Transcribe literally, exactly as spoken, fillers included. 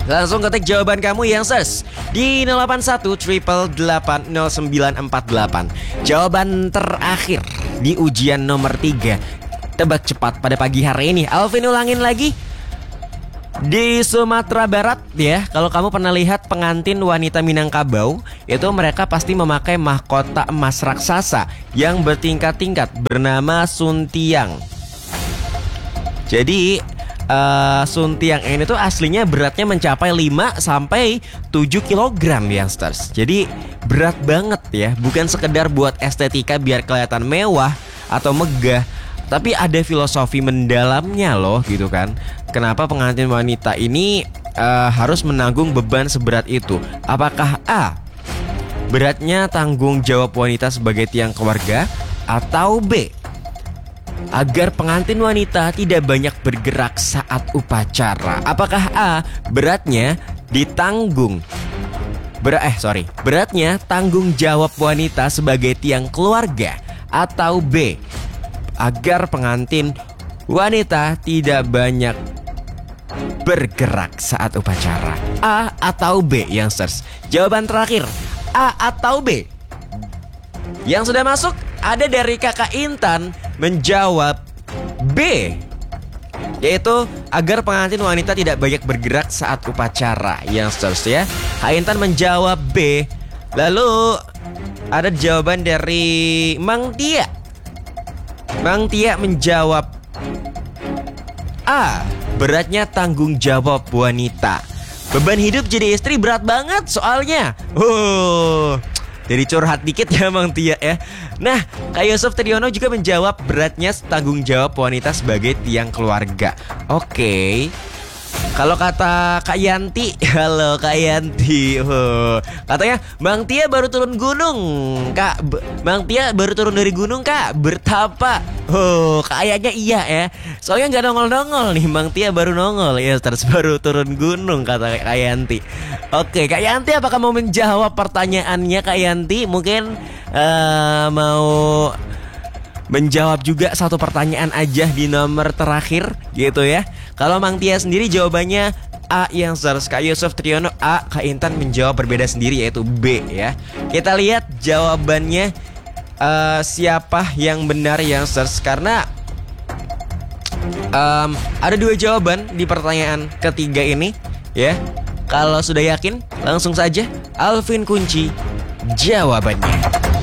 Langsung ketik jawaban kamu yang ses di nol delapan satu delapan delapan nol sembilan empat delapan. Jawaban terakhir di ujian nomor tiga. Tebak cepat pada pagi hari ini. Alvin ulangin lagi. Di Sumatera Barat ya, kalau kamu pernah lihat pengantin wanita Minangkabau, itu mereka pasti memakai mahkota emas raksasa yang bertingkat-tingkat bernama suntiang. Jadi uh, suntiang ini tuh aslinya beratnya mencapai lima sampai tujuh kilogram youngsters. Jadi berat banget ya, bukan sekedar buat estetika biar kelihatan mewah atau megah, tapi ada filosofi mendalamnya loh gitu kan. Kenapa pengantin wanita ini uh, harus menanggung beban seberat itu? Apakah A, beratnya tanggung jawab wanita sebagai tiang keluarga, atau B, agar pengantin wanita tidak banyak bergerak saat upacara? Apakah A, beratnya ditanggung ber eh sorry beratnya tanggung jawab wanita sebagai tiang keluarga, atau B, agar pengantin wanita tidak banyak bergerak saat upacara? A atau B youngsters? Jawaban terakhir A atau B? Yang sudah masuk ada dari kakak Intan menjawab B, yaitu agar pengantin wanita tidak banyak bergerak saat upacara youngsters ya. Kak Intan menjawab B. Lalu ada jawaban dari Mang Tia. Mang Tia menjawab A, beratnya tanggung jawab wanita. Beban hidup jadi istri berat banget soalnya. Oh, jadi curhat dikit ya Mang Tia ya. Nah, Kak Yusuf Triyono juga menjawab beratnya tanggung jawab wanita sebagai tiang keluarga. Oke. Kalau kata Kak Yanti, halo Kak Yanti, oh, katanya Bang Tia baru turun gunung, Kak. B- Bang Tia baru turun dari gunung, Kak, bertapa. Oh, kayaknya iya ya. Soalnya nggak nongol-nongol nih, Bang Tia baru nongol ya, terus baru turun gunung kata Kak Yanti. Oke, Kak Yanti, apakah mau menjawab pertanyaannya Kak Yanti? Mungkin uh, mau menjawab juga satu pertanyaan aja di nomor terakhir gitu ya. Kalau Mang Tia sendiri jawabannya A yang harus. Kak Yusuf Triyono A, Kak Intan menjawab berbeda sendiri yaitu B ya. Kita lihat jawabannya uh, siapa yang benar yang search, karena um, ada dua jawaban di pertanyaan ketiga ini ya. Kalau sudah yakin langsung saja Alvin kunci jawabannya.